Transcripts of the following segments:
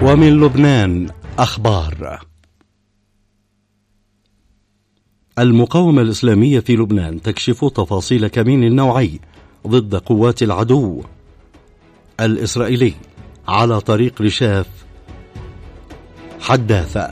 ومن لبنان أخبار. المقاومة الإسلامية في لبنان تكشف تفاصيل كمين نوعي ضد قوات العدو الإسرائيلي على طريق رشاف حداثة.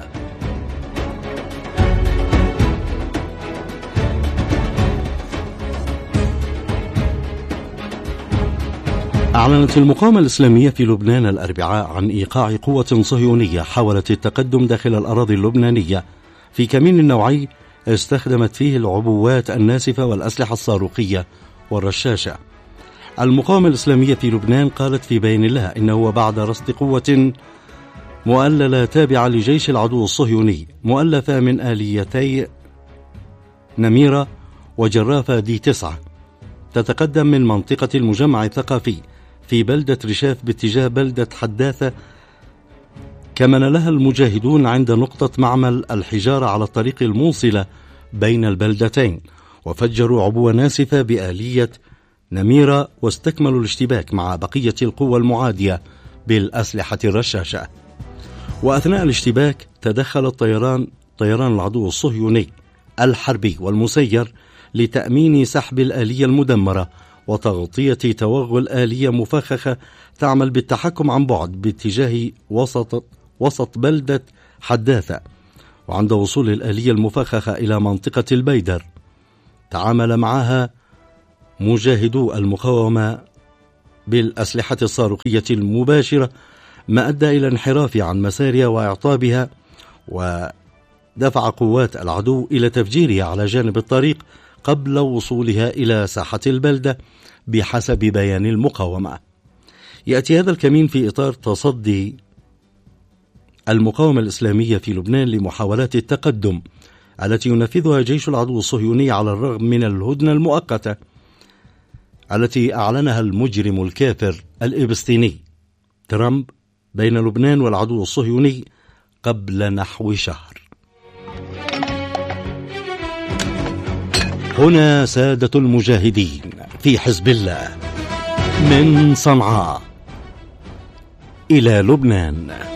أعلنت المقاومة الإسلامية في لبنان الأربعاء عن إيقاع قوة صهيونية حاولت التقدم داخل الأراضي اللبنانية في كمين نوعي استخدمت فيه العبوات الناسفة والأسلحة الصاروخية والرشاشة. المقاومة الإسلامية في لبنان قالت في بيان لها إنه بعد رصد قوة مؤللة تابعة لجيش العدو الصهيوني مؤلفة من آليتي نميرة وجرافة D9 تتقدم من منطقة المجمع الثقافي في بلدة رشاف باتجاه بلدة حداثة، كمن لها المجاهدون عند نقطة معمل الحجارة على الطريق الموصلة بين البلدتين، وفجروا عبوة ناسفة بآلية نميرة واستكملوا الاشتباك مع بقية القوى المعادية بالأسلحة الرشاشة. وأثناء الاشتباك تدخل طيران العدو الصهيوني الحربي والمسير لتأمين سحب الآلية المدمرة وتغطية توغل آلية مفخخة تعمل بالتحكم عن بعد باتجاه وسط بلدة حداثة. وعند وصول الآلية المفخخة إلى منطقة البيدر تعامل معها مجاهدو المقاومة بالأسلحة الصاروخية المباشرة، ما أدى إلى انحرافها عن مسارها وإعطابها، ودفع قوات العدو إلى تفجيرها على جانب الطريق قبل وصولها إلى ساحة البلدة بحسب بيان المقاومة. يأتي هذا الكمين في إطار تصدي المقاومة الإسلامية في لبنان لمحاولات التقدم التي ينفذها جيش العدو الصهيوني على الرغم من الهدنة المؤقتة التي أعلنها المجرم الكافر الإبستيني ترامب بين لبنان والعدو الصهيوني قبل نحو شهر. هنا سادة المجاهدين في حزب الله من صنعاء إلى لبنان.